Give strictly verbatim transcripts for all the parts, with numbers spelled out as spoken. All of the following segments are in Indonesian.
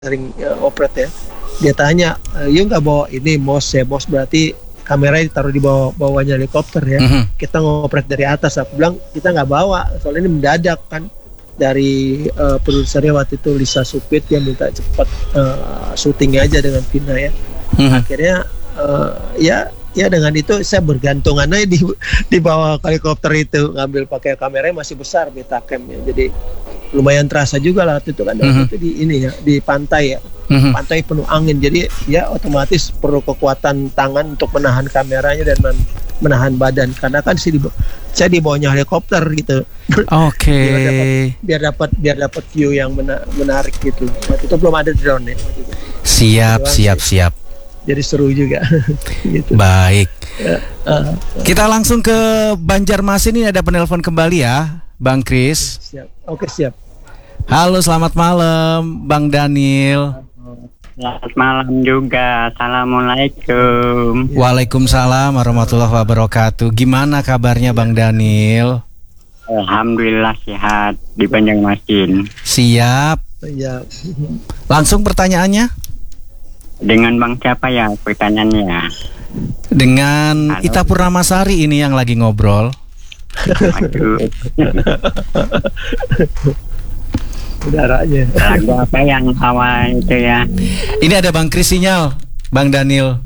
sering uh, operate ya. Dia tanya, "You nggak bawa ini mos ya? Mos berarti kameranya ditaruh di bawah bawahnya helikopter ya. Mm-hmm. Kita ngoperate dari atas." Aku bilang kita nggak bawa, soalnya ini mendadak kan. Dari uh, produsernya waktu itu Lisa Supit, dia minta cepat uh, syutingnya aja dengan Vina ya. Mm-hmm. Akhirnya uh, ya ya dengan itu saya bergantungan aja di di bawah helikopter itu, ngambil pakai kameranya masih besar Betacam ya. Jadi lumayan terasa juga lah waktu itu kan. Mm-hmm. Itu di ini ya, di pantai ya. Mm-hmm. Pantai penuh angin, jadi ya otomatis perlu kekuatan tangan untuk menahan kameranya dan men- menahan badan, karena kan sih di, saya di bawahnya helikopter gitu. Oke. Okay. biar dapat biar dapat view yang mena- menarik gitu. Waktu itu belum ada drone ya. Siap, Jadi, siap, siap. Jadi seru juga. Gitu. Baik. Uh, uh, Kita langsung ke Banjarmasin, ini ada penelpon kembali ya, Bang Kris. Siap. Oke, siap. Halo, selamat malam, Bang Daniel. Selamat malam juga. Assalamualaikum. Waalaikumsalam warahmatullahi wabarakatuh. Gimana kabarnya Bang Daniel? Alhamdulillah sehat di Banjarmasin. Siap. Siap. Langsung pertanyaannya? Dengan Bang siapa ya pertanyaannya? Dengan Halo. Ita Purnamasari ini yang lagi ngobrol. Aduh. Udaranya. Lagu apa yang awal itu ya? Ini ada Bang Kris Sinyal, Bang Daniel.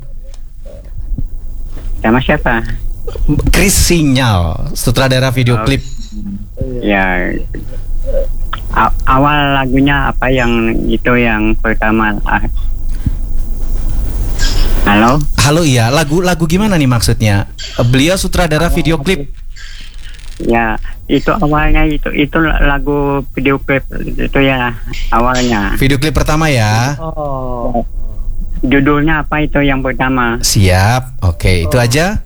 Sama siapa? Kris Sinyal, sutradara video klip. Oh, ya. A- awal lagunya apa yang itu yang pertama? Halo? Halo, iya. Lagu-lagu gimana nih maksudnya? Beliau sutradara video klip. Ya, itu awalnya itu itu lagu video klip itu ya awalnya. Video klip pertama ya. Oh. Judulnya apa itu yang pertama? Siap. Oke, itu oh. aja.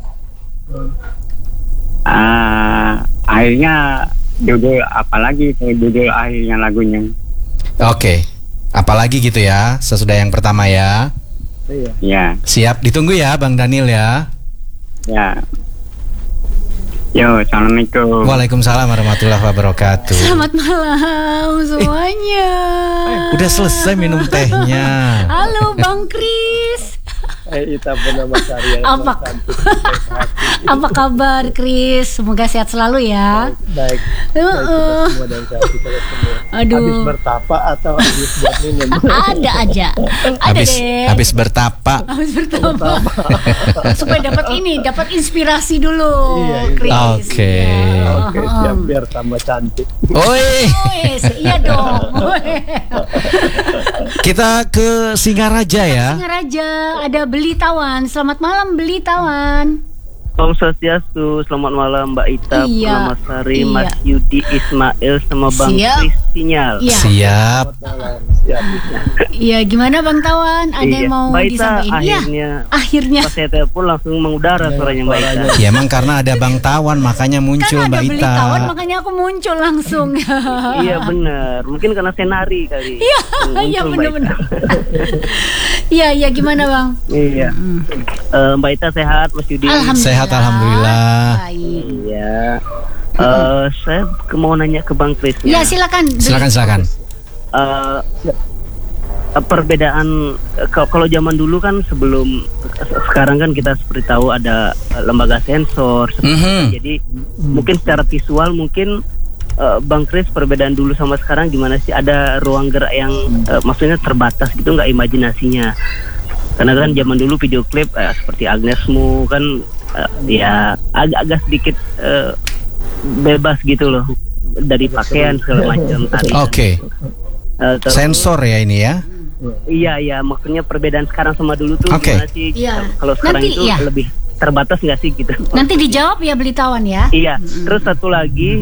Uh, akhirnya judul apalagi itu judul akhirnya lagunya. Oke. Apalagi gitu ya sesudah yang pertama ya. Iya. Ya. Siap, ditunggu ya Bang Daniel ya. Ya. Yo, assalamualaikum. Waalaikumsalam warahmatullahi wabarakatuh. Selamat malam semuanya. Eh, udah selesai minum tehnya. Halo Bang Kris. Eh, Ita Purnamasari yang apa apa kabar Kris? Semoga sehat selalu ya. Baik. Baik, baik kita semua dan sehat kita semua. Aduh. Habis bertapa atau habis buat minum? Ada aja. Ada habis, deh. Habis bertapa. Habis bertapa. Supaya dapat ini, dapat inspirasi dulu, iya, Kris. Oke. Ya. Oke, siap biar tambah cantik. Oi. Oh, iya dong. Kita ke Singaraja ya. Singaraja ada Belitawan. Selamat malam Belitawan. Om Swastiastu, selamat malam Mbak Ita Iya, Purnamasari, iya. Mas Yudi Ismail sama Bang Siap. Kris Sinyal. Iya. Siap. Siap. Iya, gimana Bang Tawan? Ada Iya. yang mau Mbak Ita disampaikan? Iya. akhirnya Akhirnya. pas saya telepon langsung mengudara suaranya Mbak Ita. Ya emang karena ada Bang Tawan makanya muncul Kan ada Mbak Ita. Belitawan makanya aku muncul langsung. Iya benar, mungkin karena senari kali. Iya, Muncul iya Mbak benar-benar. Ita. Iya, iya gimana Bang? Iya. Eh, Mbak Ita sehat, Mas Yudi? Alhamdulillah. Sehat, alhamdulillah. Baik. Iya. Eh, saya ke- mau nanya ke Bang Kris. Ya silakan. Silakan silakan. Eh, perbedaan eh, kalau kalau zaman dulu kan sebelum sekarang kan kita seperti tahu ada eh, lembaga sensor seperti Mhm. itu. Jadi mungkin secara visual mungkin eh, Bang Kris perbedaan dulu sama sekarang gimana sih? Ada ruang gerak yang eh, maksudnya terbatas gitu nggak imajinasinya? Karena kan zaman dulu video klip eh, seperti Agnesmu kan eh, ya agak-agak sedikit eh, bebas gitu loh dari pakaian segala macam tadi. Oke. Eh, terus- Sensor ya ini ya. Iya iya maksudnya perbedaan sekarang sama dulu tuh Oke. gimana sih? Iya. Kalau sekarang Nanti, itu iya. lebih terbatas nggak sih gitu? Nanti dijawab ya Belitawan ya. Iya. Terus satu lagi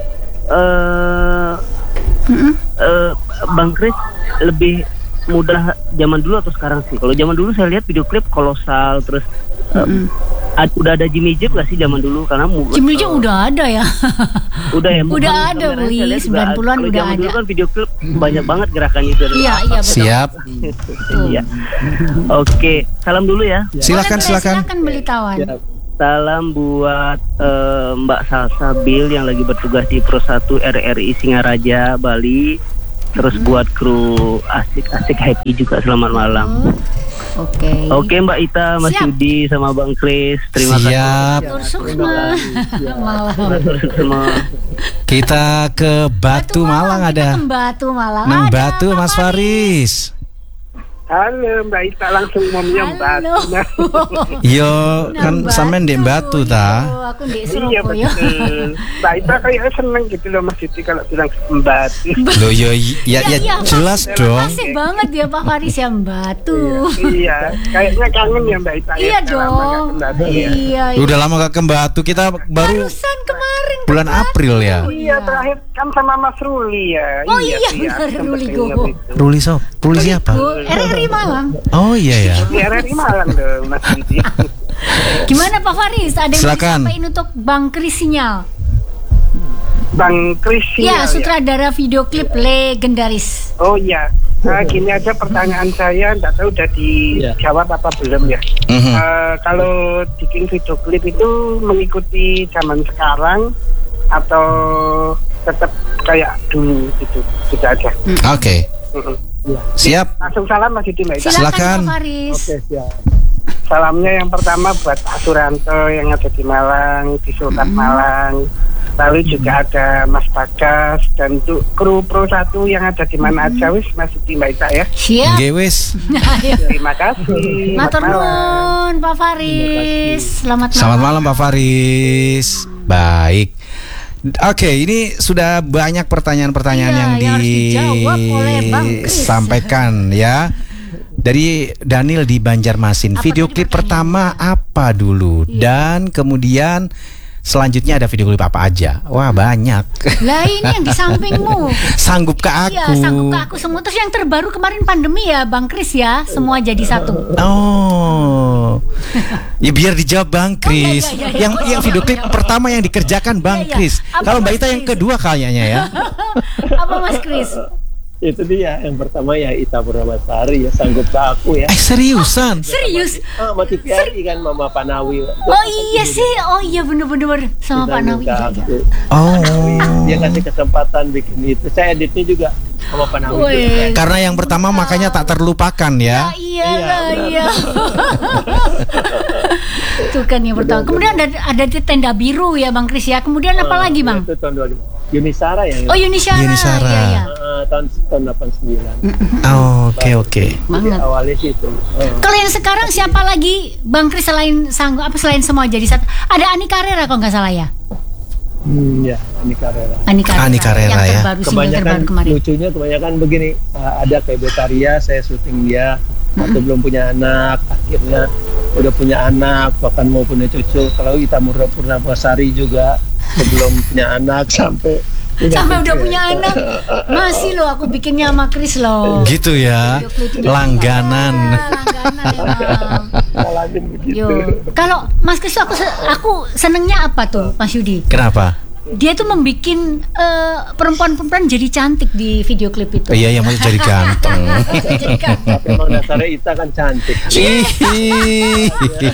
eh Mm-mm. eh, Bang Kris lebih mudah zaman dulu atau sekarang sih? Kalau zaman dulu saya lihat video klip kolosal terus eh, Mm-mm. ad- udah ada Jimmy Jeep nggak sih zaman dulu? Karena mu- Jimmy eh, Jeep udah ada ya. udah ya. Udah mungkin ada, kameranya Bli. saya lihat juga sembilan puluhan kalau udah zaman dulu ada. kan video klip banyak banget gerakannya itu. Iya, iya betul. Siap. Iya. Oke, salam dulu ya. Silakan Boleh, silakan. Silakan Belitawan. Siap. Salam buat eh, Mbak Salsa Bill yang lagi bertugas di Pro satu R R I Singaraja, Bali. terus buat kru asik-asik happy juga selamat malam. Oke. Okay. Oke Mbak Ita, Mas Siap. Yudi sama Bang Kris, terima Siap. kasih. Siap. Malam. Semua. Kita ke Batu, Malang, kita ada. ke Batu Malang. Neng Ada Batu Pak Mas Faris. Halo Mbak Ita, langsung ngomongnya Halo. Batu. Yo Nah, kan sampean di Batu ta. Yo, aku di Iya Surabaya. betul. Mbak Ita kayaknya seneng gitu loh Mas Yudi kalau bilang Batu. Loh yo ya ya iya, jelas Mas. dong. Masih banget ya Pak Faris yang Batu. Iya, kayaknya kangen ya Mbak Ita. Iya ya, kalau lama nggak dong. ke Batu, ya. Iya. iya. Udah lama gak ke Batu, kita baru Barusan kemarin ke bulan Batu. April ya. Iya, terakhir kan sama Mas Ruli ya. Oh iya, sih, benar, aku Ruli sempet Go. ingat itu. Ruli sop, Ruli siapa? Bu, R R I Malang. Oh iya ya. Di R R I Malang dong Mas Yudi. Gimana Pak Faris? Ada yang mau Silakan. disampaikan untuk Bang Kris Sinyal? Bang Kris Ya, ya. sutradara video klip legendaris. Oh iya. Nah, gini aja pertanyaan saya, nggak tahu udah dijawab apa belum ya. Mhm. Eh, kalau bikin video klip itu mengikuti zaman sekarang atau tetap kayak dulu gitu, gitu aja. Oke. Mm-mm. Siap. Langsung salam Mas Yudi Mbak Ita. Silakan Silakan. Pak Faris. siap. Salamnya yang pertama buat Pak Suranto yang ada di Malang, di Sultan Malang. Lalu juga ada Mas Bagas dan untuk kru Pro satu yang ada di mana aja wis Mas Yudi Mbak Ita ya. Siap. Nggih wis. Ayo. Terima kasih. Matur Selamat malam. nuwun Pak Faris. Selamat malam. Selamat malam Pak Faris. Baik. Oke, ini sudah banyak pertanyaan-pertanyaan Iya, yang yang harus dijawab oleh Bang Kris. disampaikan ya. Dari Daniel di Banjarmasin. Apa Video tadi klip pertanyaannya? pertama apa dulu? Iya. Dan kemudian selanjutnya ada video klip apa aja? Wah, banyak. Lah ini yang di sampingmu. Sanggup ke aku. Iya, sanggup ke aku semua. Terus yang terbaru kemarin pandemi ya, Bang Kris ya, semua jadi satu. Oh, ya biar dijawab Bang Kris. iya, iya, iya. Yang yang video klip pertama yang dikerjakan Bang Iya, iya. Kris. Apa Kalau Mbak Mas Ita yang Kris? kedua kayaknya ya. Apa Mas Kris? Itu dia yang pertama ya Ita Purnamasari ya sanggup ke aku ya. Eh seriusan? Serius? Ah, sama T V R I kan Mama Panawi. Oh iya sih, oh iya bener-bener sama Pak Nawi. Iya, iya. Oh. Dia kasih kesempatan bikin itu. Saya editnya juga sama Panawi. Woi. juga. Karena yang pertama makanya tak terlupakan Ya, ya. iya Iya, lah, benar. iya. Itu kan yang pertama. Kemudian ada ada di tenda biru ya Bang Kris ya. Kemudian apa lagi Bang? Itu tahun dua ribu. Yunisara ya. Oh Yunisara. Yunisara. Iya, iya. Ah, tahun tahun delapan puluh sembilan. Oke oke. Jadi Banget. awalnya sih itu. Oh. Kalau yang sekarang siapa lagi Bang Kris selain sanggup apa selain semua jadi satu? Ada Ani Carrera kalau nggak salah ya. Hmm, ya, ini Carrera. Ani Carrera. Ani Carrera, yang ya. terbaru single Kebanyakan terbaru kemarin. lucunya kebanyakan begini, uh, ada kayak Betaria, saya syuting dia waktu belum punya anak, akhirnya udah punya anak, bahkan mau punya cucu. Kalau Ita Purnamasari juga sebelum punya anak sampai Sampai udah punya anak. Masih loh aku bikinnya sama Kris loh. Gitu ya. Video klip itu. Langganan. Ya, langganan emang. ngalamin begitu. Yo, kalau Mas Kris tuh aku se- aku senengnya apa tuh Mas Yudi? Kenapa? Dia tuh membikin eh, perempuan-perempuan jadi cantik di video klip itu. Iya yang mau jadi ganteng. Jadi cantik. Tapi emang dasarnya Ita kan cantik. Ih.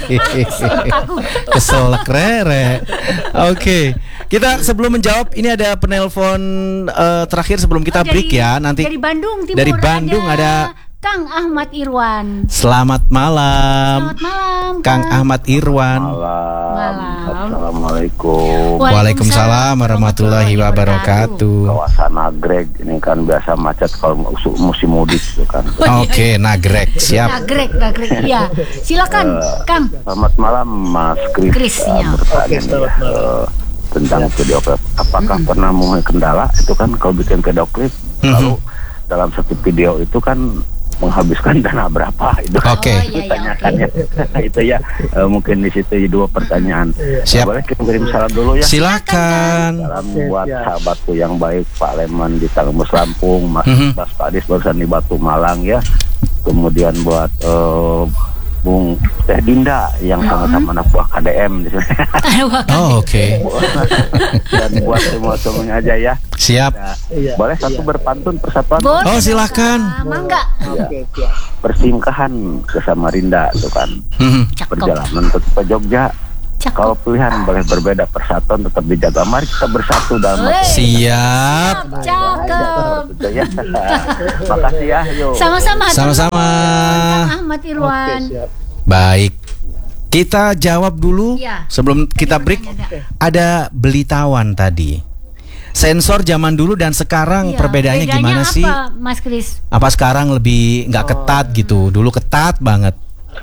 Keselak rere. Oke, kita sebelum menjawab ini ada penelpon eh, terakhir sebelum kita Oh, break dari- ya. Nanti dari Bandung Timur dari Bandung ada Kang Ahmad Irwan. Selamat malam, Selamat malam Kang Ahmad Irwan. Malam. Assalamualaikum. Waalaikumsalam warahmatullahi wabarakatuh. Kawasan Nagreg ini kan biasa macet kalau musim, musim mudik itu kan. Oke, nagrek siap. Nagrek, nagrek. Iya. Silakan, Kang. Selamat malam Mas Kris. Kris, Uh, ya. bertanya Oke, nih, selamat malam. uh, tentang video klip. Apakah pernah mengalami kendala? Itu kan kalau bikin video klip, Mhm. lalu dalam satu video itu kan menghabiskan dana berapa? Itu Oke. Oh, iya, iya, ditanyakan ya. Itu ya uh, mungkin di situ dua pertanyaan. Siap. Boleh kirim salam dulu ya. Silakan. Salam Oke, buat siap. sahabatku yang baik, Pak Leman di Tangmus Lampung, Mas Mhm. Mas Padis barusan di Batu Malang ya. Kemudian buat eh, Bung Teh Dinda yang sama-sama anak buah K D M di sini. Oh, oke. Dan buat semua semuanya aja ya. Siap. Nah, Iya, boleh satu iya. berpantun persatuan Boleh, Oh, silakan. Mangga. ya. Oke, siap. Persingkahan ke Samarinda itu kan. Mhm. Cakep. Perjalanan ke ke Jogja Cakep. Kalau pilihan boleh berbeda, persatuan tetap dijaga. Mari kita bersatu dalam Wey. Siap. Cakep. ya. Makasih ya, yuk. Sama-sama. Sama-sama. Kang Ahmad Irwan. Oke, siap. Baik. Kita jawab dulu Iya. sebelum kita break. Ada Belitawan tadi. Sensor zaman dulu dan sekarang Iya, perbedaannya bedanya gimana apa, sih? Mas Kris? Apa sekarang lebih nggak ketat gitu? Dulu ketat banget.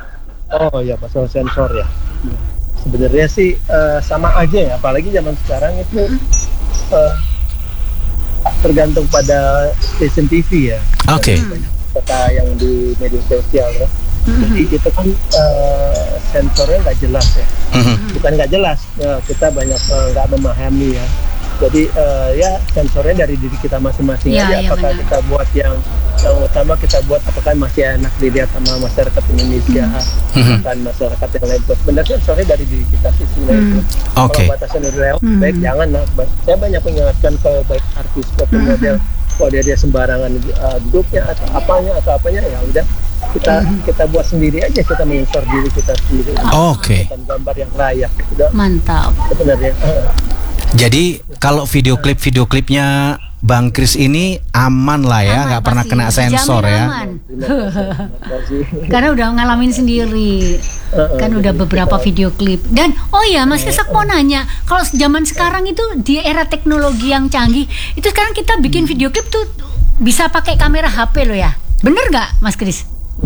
Oh ya, pasal sensor ya. Sebenarnya sih eh, sama aja ya, apalagi zaman sekarang itu eh, tergantung pada stasiun T V ya. Oke. Kata yang di media sosial ya. Jadi itu kan eh, sensornya nggak jelas ya. Mhm. Bukan nggak jelas, ya, kita banyak eh, nggak memahami ya. Jadi eh, ya sensornya dari diri kita masing-masing Iya, aja. iya, Apakah benar. kita buat yang yang utama kita buat apakah masih enak dilihat sama masyarakat Indonesia, Mhm. bukan masyarakat yang lain. Sebenarnya sensornya dari diri kita sih sebenarnya. Hmm. Oke. Kalau batasan udah lewat, Hmm. baik jangan lah. Ba- Saya banyak mengingatkan ke baik artis foto model, kalau dia dia sembarangan uh, duduknya atau apanya atau apanya ya udah kita kita buat sendiri aja, kita mensor diri kita sendiri. Oke. Dan gambar yang layak, udah Mantap. sebenarnya. Uh, Jadi kalau video klip video klipnya Bang Kris ini aman lah ya, Aman nggak pernah pasti. kena sensor Dijamin ya. aman. terima kasih. Karena udah ngalamin sendiri. Kan udah beberapa video klip. Dan oh ya, Mas Kris, aku mau nanya, kalau zaman sekarang itu di era teknologi yang canggih, itu sekarang kita bikin video klip tuh bisa pakai kamera H P loh ya. Bener nggak, Mas Kris?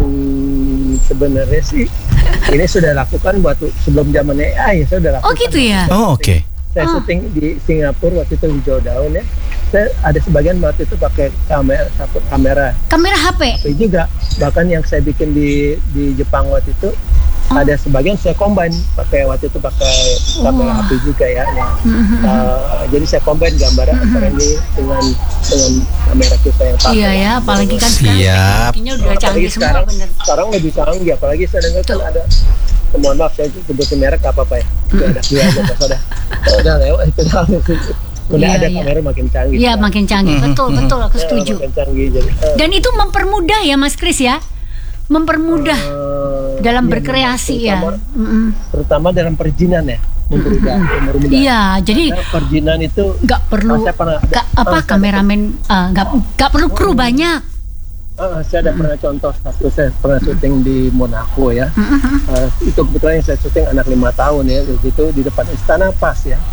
Hmm, sebenarnya sih ini sudah lakukan waktu sebelum zamannya A I, saya sudah lakukan. Oh gitu ya. Oh oke. Saya Ah. syuting di Singapura waktu itu hijau daun ya. Saya ada sebagian waktu itu pakai kamera kamera Kamera H P. H P juga. Bahkan yang saya bikin di di Jepang waktu itu ada sebagian saya combine pakai waktu itu pakai kamera H P juga ya. ya. Uh, jadi saya combine gambar antara ini dengan dengan kamera kita yang pakai. Iya ya, apalagi kan sekarang Siap. teknologinya udah Apalagi canggih semua, sekarang, bener. sekarang lebih canggih, apalagi saya dengar kan ada, mohon maaf saya sebutin merek gak apa-apa ya, itu ada Kia aja pas udah udah lewat itu dah, udah Iya, ada iya. kamera makin canggih. Iya, makin canggih. Betul, betul, aku Ya, setuju. makin canggih jadi. eh, Dan itu mempermudah ya, Mas Kris ya. Mempermudah eh, dalam iya, berkreasi ya. terutama, Mm-mm. terutama dalam perizinan ya, mempermudah, mempermudah. Iya, jadi Karena perizinan itu nggak perlu saya pernah ada- nggak apa ah, saya kameramen eh, nggak nggak perlu kru banyak. Ah, saya ada pernah contoh satu, saya pernah syuting di Monaco ya. Ah, itu kebetulan yang saya syuting anak lima tahun ya, begitu di depan Istana Pas ya.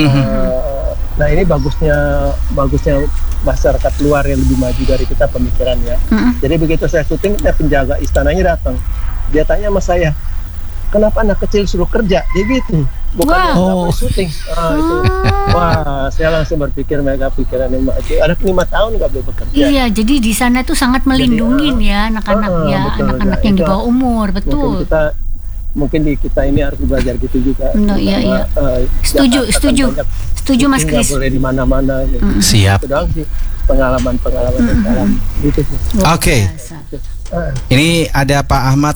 Ah, nah ini bagusnya bagusnya masyarakat luar yang lebih maju dari kita pemikirannya. Jadi begitu saya syuting, ya penjaga istananya datang, dia tanya sama saya, kenapa anak kecil suruh kerja? Dia gitu, bukan Wah. nggak Oh. boleh syuting. Ah, itu. Wah, saya langsung berpikir mereka pikirannya maju. Anak lima tahun nggak boleh bekerja. Iya, jadi di sana tuh sangat melindungi ya anak-anak ah, ya, betul, anak-anak nah, yang di itu bawah umur, Mungkin betul. kita mungkin di kita ini harus belajar gitu juga. No, iya, Karena, iya. eh, Setuju, Jakarta kan setuju. banyak Setuju, Mas syuting nggak Kris. boleh di mana-mana. Gitu. Siap. Itu doang sih pengalaman-pengalaman yang dalam gitu sih. Luar Oke. biasa. Ah, Ini ada Pak Ahmad.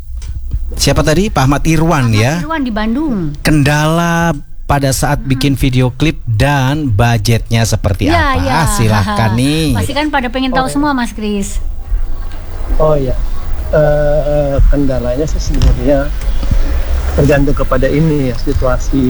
Siapa tadi? Pak Ahmad Irwan ya. Irwan di Bandung. Kendala pada saat bikin video klip dan budgetnya seperti Ya, apa? ya. Silahkan nih. Pasti kan pada pengen tahu semua, Mas Kris. Oh ya, Eh, kendalanya sih sebenarnya tergantung kepada ini ya, situasi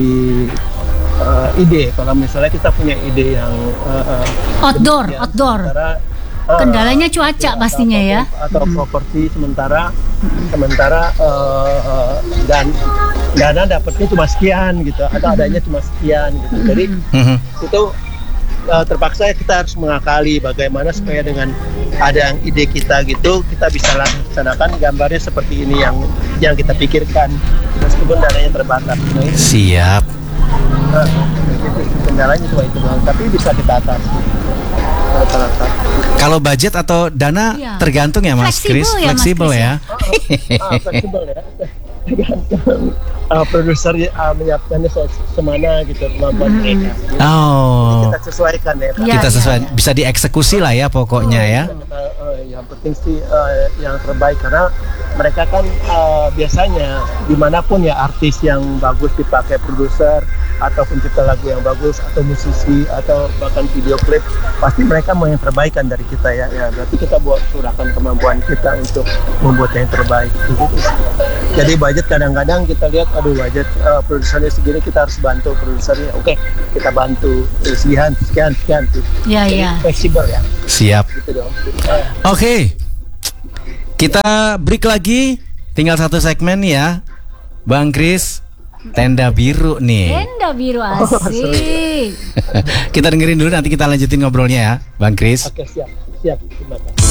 eh, ide. Kalau misalnya kita punya ide yang eh, eh, Outdoor, demikian, outdoor. sementara, eh, Kendalanya cuaca atau pastinya ya. properti- Atau properti sementara sementara eh, eh, dan dana dapatnya cuma sekian gitu, atau adanya cuma sekian gitu. Jadi Mhm. itu uh, terpaksa kita harus mengakali bagaimana supaya dengan ada yang ide kita gitu kita bisa laksanakan gambarnya seperti ini yang yang kita pikirkan meskipun dananya terbatas. Nah, itu, Siap. uh, itu kendalanya cuma itu doang, tapi bisa kita atasi. Rata-rata. Kalau budget atau dana Iya. tergantung ya Mas Fleksibel Kris, ya, Mas fleksibel Kris, ya. Ah, fleksibel ya. Tergantung uh, produser uh, menyiapkannya se- semana gitu kemampuan mereka. Oh. Kita sesuaikan ya. Kak. Iya, Kita iya, sesuai iya. bisa dieksekusi lah ya pokoknya ya. Uh, uh, yang penting sih uh, yang terbaik karena mereka kan uh, biasanya dimanapun ya artis yang bagus dipakai produser atau pencipta lagu yang bagus atau musisi atau bahkan video klip, pasti mereka mau yang terbaik kan dari kita ya. Ya berarti kita buat curahkan kemampuan kita untuk membuat yang terbaik. Jadi budget kadang-kadang kita lihat, aduh budget uh, produsernya segini, kita harus bantu produsernya. Oke, kita bantu eh, sekian, sekian, sekian. Ya, Jadi, ya. fleksibel ya. Siap. Gitu dong. Oke, okay. Kita break lagi, tinggal satu segmen ya, Bang Kris. Tenda biru nih. Tenda biru asik. Kita dengerin dulu, nanti kita lanjutin ngobrolnya ya, Bang Kris. Oke, siap, siap. Terima kasih.